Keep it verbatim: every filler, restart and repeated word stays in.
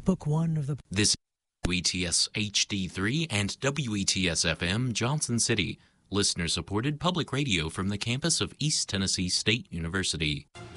Book one of the... This is W E T S H D three and W E T S F M Johnson City, listener-supported public radio from the campus of East Tennessee State University.